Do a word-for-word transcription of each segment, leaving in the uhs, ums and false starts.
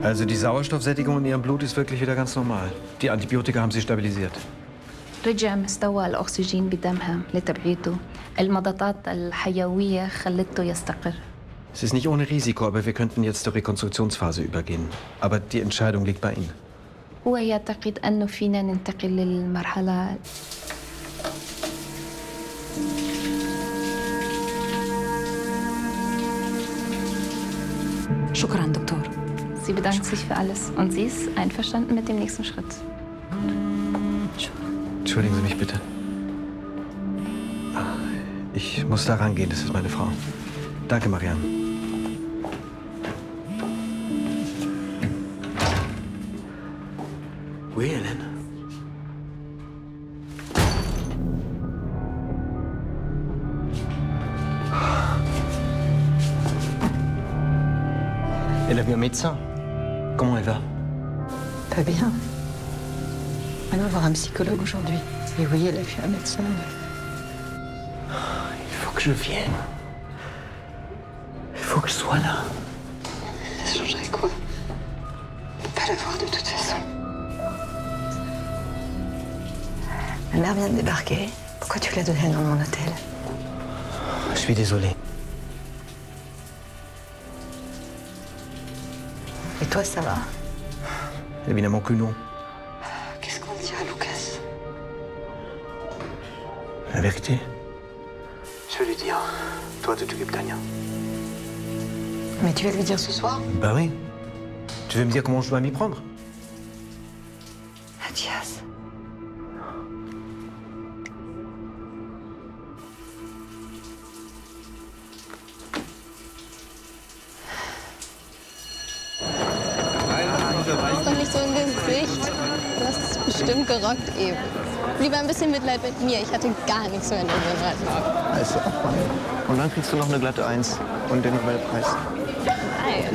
Also die Sauerstoffsättigung in Ihrem Blut ist wirklich wieder ganz normal. Die Antibiotika haben Sie stabilisiert. رجع مستوى الأكسجين بدمها لتبعيته. المضادات الحيوية خلته يستقر. Es ist nicht ohne Risiko, aber wir könnten jetzt zur Rekonstruktionsphase übergehen. Aber die Entscheidung liegt bei Ihnen. هو يعتقد أنه فينا ننتقل للمرحلة. شكرا دكتور. Sie bedankt sich für alles und sie ist einverstanden mit dem nächsten Schritt. Entschuldigen Sie mich bitte. Ich muss da rangehen, das ist meine Frau. Danke, Marianne. Oui, Hélène. Elle a vu un médecin. Comment elle va? Pas bien. Elle va voir un psychologue aujourd'hui. Et oui, elle a vu un médecin. Il faut que je vienne. Il faut que je sois là. Ça changerait quoi? On peut pas la voir de toute façon. Ma mère vient de débarquer. Pourquoi tu l'as donnée dans mon hôtel? Je suis désolé. Et toi, ça va? Évidemment que non. Qu'est-ce qu'on dit à Lucas? La vérité. Je vais lui dire. Toi, tu t'occupes d'Anya. Mais tu vas lui dire ce soir? Bah oui. Tu veux me dire comment je dois m'y prendre? Mathias. Ist doch nicht so ein Gesicht. Du hast es bestimmt gerockt eben. Lieber ein bisschen Mitleid mit mir. Ich hatte gar nichts mehr in unseren drei Tagen. Also, und dann kriegst du noch eine glatte Eins und den Nobelpreis. Nein.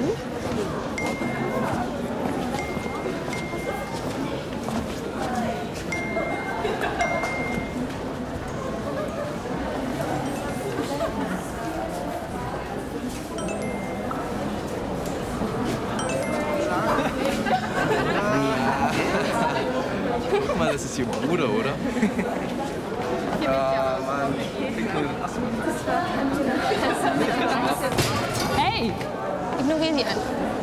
Guck mal, das ist ihr Bruder, oder? Ja, Mann. Hey! Ignoriere sie einfach.